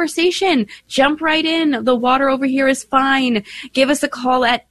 conversation. Jump right in. The water over here is fine. Give us a call at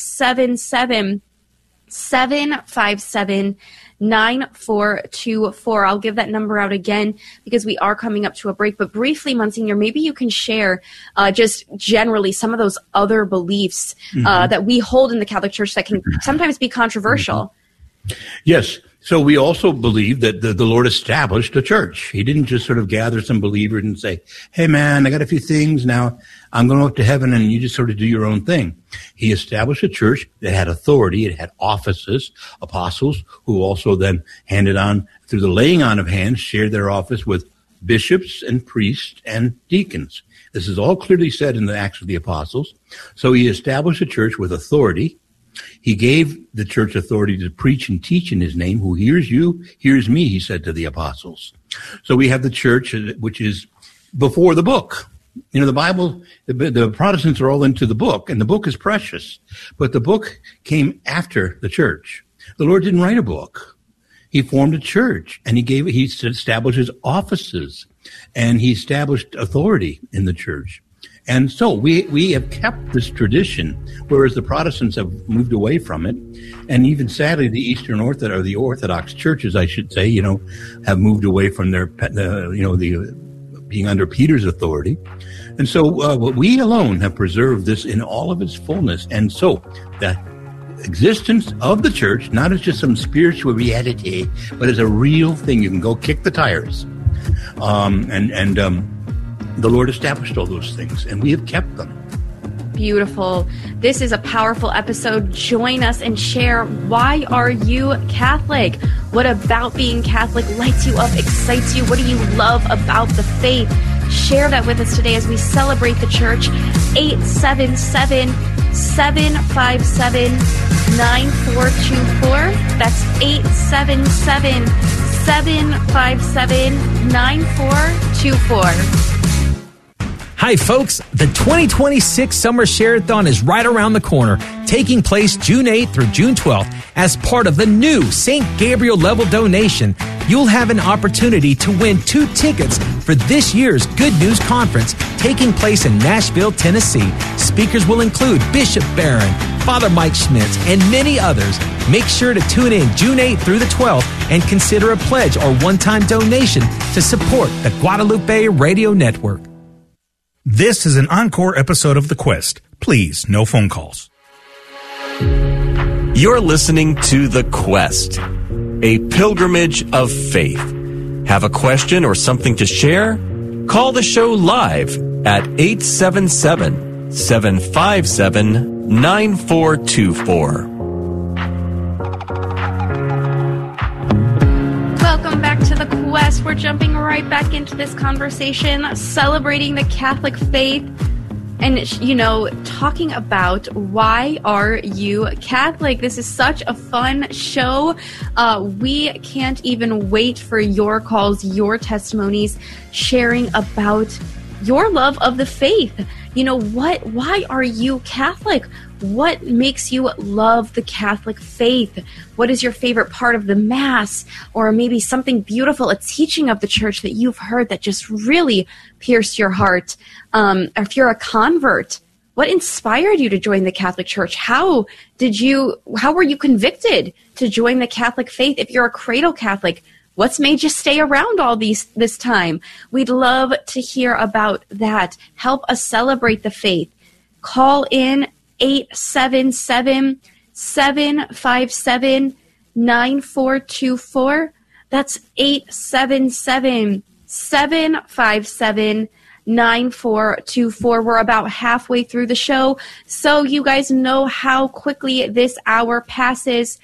877-757-9424. I'll give that number out again because we are coming up to a break. But briefly, Monsignor, maybe you can share just generally some of those other beliefs that we hold in the Catholic Church that can sometimes be controversial. Yes. So we also believe that the Lord established a church. He didn't just sort of gather some believers and say, hey, man, I got a few things now. I'm going up to heaven, and you just sort of do your own thing. He established a church that had authority. It had offices, apostles, who also then handed on through the laying on of hands, shared their office with bishops and priests and deacons. This is all clearly said in the Acts of the Apostles. So he established a church with authority. He gave the church authority to preach and teach in his name. Who hears you, hears me, he said to the apostles. So we have the church, which is before the book. You know, the Bible, the Protestants are all into the book, and the book is precious. But the book came after the church. The Lord didn't write a book. He formed a church, and he established his offices, and he established authority in the church. And so we have kept this tradition, whereas the Protestants have moved away from it. And even sadly, the Eastern Orthodox, or the Orthodox churches, I should say, have moved away from their, being under Peter's authority. And so we alone have preserved this in all of its fullness. And so the existence of the church, not as just some spiritual reality, but as a real thing. You can go kick the tires. The Lord established all those things, and we have kept them. Beautiful. This is a powerful episode. Join us and share. Why are you Catholic? What about being Catholic lights you up, excites you? What do you love about the faith? Share that with us today as we celebrate the church. 877-757-9424. That's 877-757-9424. Hi, folks. The 2026 Summer Share-a-thon is right around the corner, taking place June 8th through June 12th. As part of the new St. Gabriel level donation, you'll have an opportunity to win 2 tickets for this year's Good News Conference taking place in Nashville, Tennessee. Speakers will include Bishop Barron, Father Mike Schmitz, and many others. Make sure to tune in June 8th through the 12th and consider a pledge or one-time donation to support the Guadalupe Radio Network. This is an encore episode of The Quest. Please, no phone calls. You're listening to The Quest, a pilgrimage of faith. Have a question or something to share? Call the show live at 877-757-9424. Welcome back to The Quest. We're jumping right back into this conversation, celebrating the Catholic faith and, talking about why are you Catholic? This is such a fun show. We can't even wait for your calls, your testimonies, sharing about your love of the faith. Why are you Catholic? What makes you love the Catholic faith? What is your favorite part of the Mass? Or maybe something beautiful, a teaching of the church that you've heard that just really pierced your heart? If you're a convert, what inspired you to join the Catholic Church? How were you convicted to join the Catholic faith? If you're a cradle Catholic, what's made you stay around all this time? We'd love to hear about that. Help us celebrate the faith. Call in 877-757-9424. That's 877-757-9424. We're about halfway through the show, so you guys know how quickly this hour passes.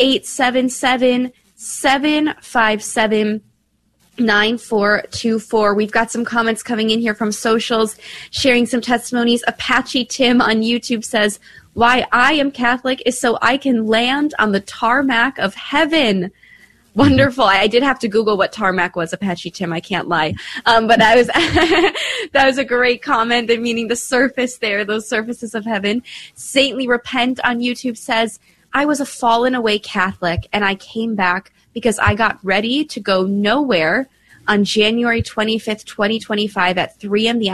877-757-9424. We've got some comments coming in here from socials, sharing some testimonies. Apache Tim on YouTube says, why I am Catholic is so I can land on the tarmac of heaven. Wonderful. I did have to Google what tarmac was, Apache Tim. I can't lie. But that was that was a great comment, meaning the surface there, those surfaces of heaven. Saintly Repent on YouTube says, I was a fallen away Catholic and I came back because I got ready to go nowhere on January 25th, 2025 at 3 a.m.